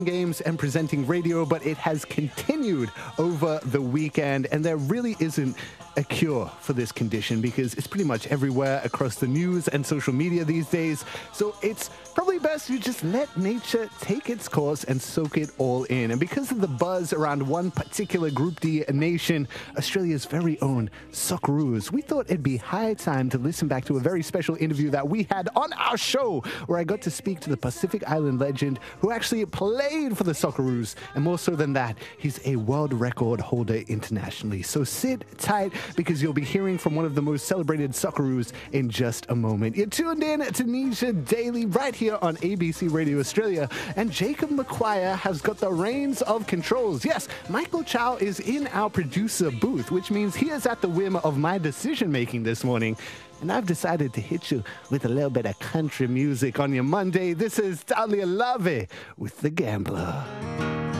games and presenting radio, but it has continued over the weekend, and there really isn't a cure for this condition because it's pretty much everywhere across the news and social media these days. So it's probably best you just let nature take its course and soak it all in. And because of the buzz around one particular Group D nation, Australia's very own Socceroos, we thought it'd be high time to listen back to a very special interview that we had on our show, where I got to speak to the Pacific Island legend who actually played for the Socceroos, and more so than that, he's a world record holder internationally. So sit tight, because you'll be hearing from one of the most celebrated Socceroos in just a moment. You're tuned in to Nisha Daily right here on ABC Radio Australia, and Jacob McQuire has got the reins of controls. Yes, Michael Chow is in our producer booth, which means he is at the whim of my decision-making this morning. And I've decided to hit you with a little bit of country music on your Monday. This is Talia Lave with The Gambler.